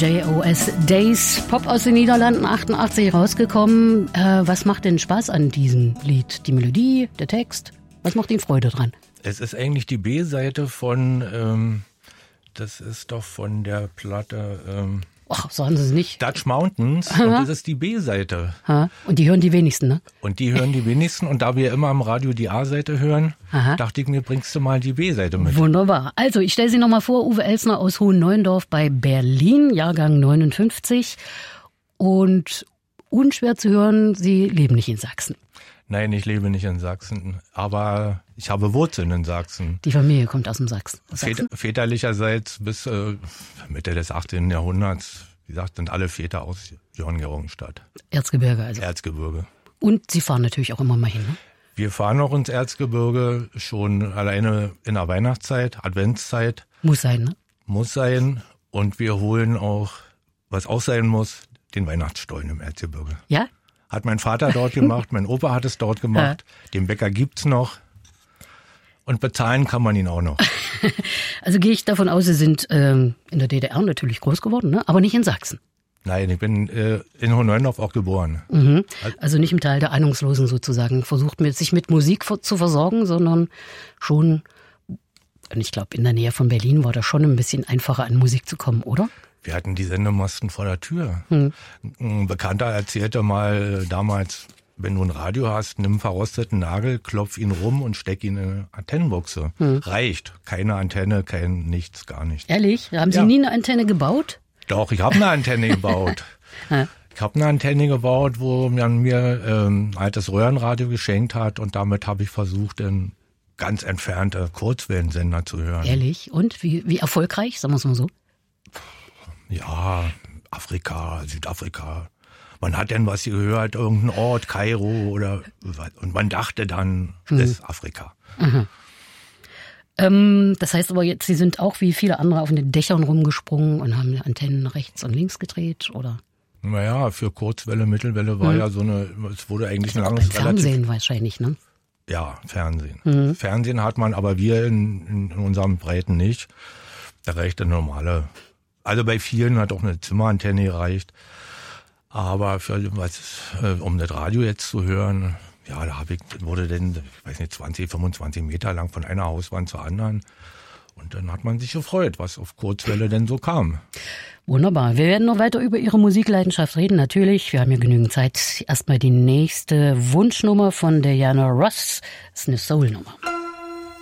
JOS Days, Pop aus den Niederlanden, 88 rausgekommen. Was macht denn Spaß an diesem Lied? Die Melodie, der Text? Was macht Ihnen Freude dran? Es ist eigentlich die B-Seite von, das ist doch von der Platte... Ach, sagen Sie es nicht. Dutch Mountains, und das ist die B-Seite. Und die hören die wenigsten, ne? Und die hören die wenigsten, und da wir immer im Radio die A-Seite hören, dachte ich mir, bringst du mal die B-Seite mit. Wunderbar. Also, ich stelle Sie nochmal vor, Uwe Elsner aus Hohenneuendorf bei Berlin, Jahrgang 59. Und unschwer zu hören, Sie leben nicht in Sachsen. Nein, ich lebe nicht in Sachsen, aber ich habe Wurzeln in Sachsen. Die Familie kommt aus dem Sachsen. Väterlicherseits bis Mitte des 18. Jahrhunderts, wie gesagt, sind alle Väter aus Johanngeorgenstadt. Erzgebirge also. Erzgebirge. Und Sie fahren natürlich auch immer mal hin, ne? Wir fahren auch ins Erzgebirge, schon alleine in der Weihnachtszeit, Adventszeit. Muss sein, ne? Muss sein. Und wir holen auch, was auch sein muss, den Weihnachtsstollen im Erzgebirge. Ja? Hat mein Vater dort gemacht, mein Opa hat es dort gemacht, den Bäcker gibt's noch und bezahlen kann man ihn auch noch. Also gehe ich davon aus, Sie sind in der DDR natürlich groß geworden, ne? Aber nicht in Sachsen. Nein, ich bin in Hohenneuendorf auch geboren. Mhm. Also nicht im Teil der Ahnungslosen sozusagen, versucht sich mit Musik zu versorgen, sondern schon, und ich glaube in der Nähe von Berlin war das schon ein bisschen einfacher an Musik zu kommen, oder? Wir hatten die Sendemasten vor der Tür. Ein Bekannter erzählte mal damals, wenn du ein Radio hast, nimm einen verrosteten Nagel, klopf ihn rum und steck ihn in eine Antennenbuchse. Reicht. Keine Antenne, kein nichts, gar nichts. Ehrlich? Haben Sie nie eine Antenne gebaut? Doch, ich habe eine Antenne gebaut. Ich habe eine Antenne gebaut, wo man mir ein altes Röhrenradio geschenkt hat, und damit habe ich versucht, in ganz entfernte Kurzwellensender zu hören. Ehrlich? Und wie erfolgreich, sagen wir es mal so? Ja, Afrika, Südafrika. Man hat dann was gehört, irgendein Ort, Kairo oder, und man dachte dann, das ist Afrika. Das heißt aber jetzt, Sie sind auch wie viele andere auf den Dächern rumgesprungen und haben Antennen rechts und links gedreht, oder? Naja, für Kurzwelle, Mittelwelle war ja so eine, es wurde eigentlich also lange Fernsehen wahrscheinlich, ne? Ja, Fernsehen. Fernsehen hat man, aber wir in unserem Breiten nicht. Da reicht eine normale. Also bei vielen hat auch eine Zimmerantenne gereicht. Aber um das Radio jetzt zu hören, ja, wurde dann, ich weiß nicht, 20, 25 Meter lang von einer Hauswand zur anderen. Und dann hat man sich gefreut, was auf Kurzwelle denn so kam. Wunderbar. Wir werden noch weiter über Ihre Musikleidenschaft reden, natürlich. Wir haben ja genügend Zeit. Erstmal die nächste Wunschnummer von Diana Ross. Das ist eine Soul-Nummer.